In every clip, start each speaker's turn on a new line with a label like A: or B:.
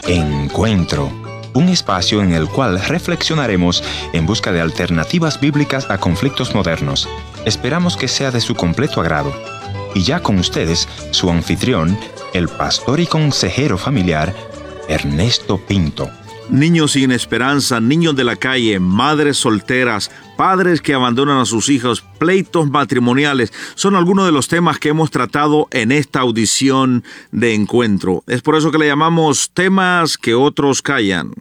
A: Encuentro, un espacio en el cual reflexionaremos en busca de alternativas bíblicas a conflictos modernos. Esperamos que sea de su completo agrado. Y ya con ustedes, su anfitrión, el pastor y consejero familiar, Ernesto Pinto.
B: Niños sin esperanza, niños de la calle, madres solteras, padres que abandonan a sus hijos, pleitos matrimoniales, son algunos de los temas que hemos tratado en esta audición de Encuentro. Es por eso que le llamamos temas que otros callan.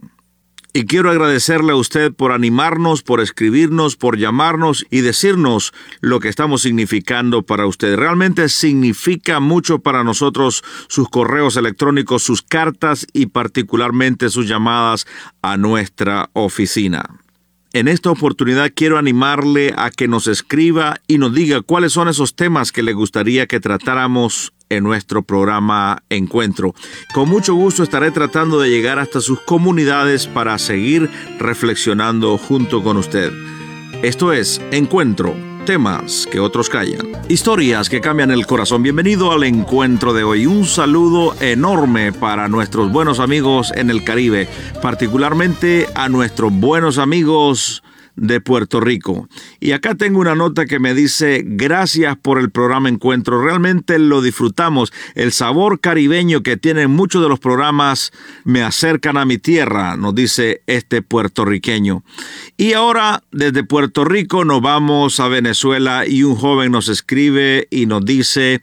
B: Y quiero agradecerle a usted por animarnos, por escribirnos, por llamarnos y decirnos lo que estamos significando para usted. Realmente significa mucho para nosotros sus correos electrónicos, sus cartas y particularmente sus llamadas a nuestra oficina. En esta oportunidad quiero animarle a que nos escriba y nos diga cuáles son esos temas que le gustaría que tratáramos en nuestro programa Encuentro. Con mucho gusto estaré tratando de llegar hasta sus comunidades para seguir reflexionando junto con usted. Esto es Encuentro, temas que otros callan. Historias que cambian el corazón. Bienvenido al Encuentro de hoy. Un saludo enorme para nuestros buenos amigos en el Caribe, particularmente a nuestros buenos amigos de Puerto Rico. Y acá tengo una nota que me dice: gracias por el programa Encuentro, realmente lo disfrutamos. El sabor caribeño que tienen muchos de los programas me acercan a mi tierra, nos dice este puertorriqueño. Y ahora desde Puerto Rico nos vamos a Venezuela y un joven nos escribe y nos dice: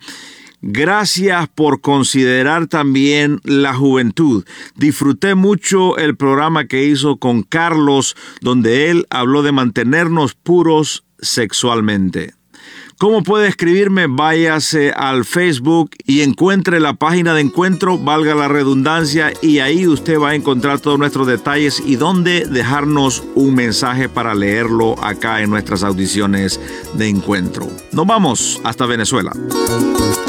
B: gracias por considerar también la juventud. Disfruté mucho el programa que hizo con Carlos, donde él habló de mantenernos puros sexualmente. ¿Cómo puede escribirme? Váyase al Facebook y encuentre la página de Encuentro, valga la redundancia, y ahí usted va a encontrar todos nuestros detalles y dónde dejarnos un mensaje para leerlo acá en nuestras audiciones de Encuentro. Nos vamos hasta Venezuela.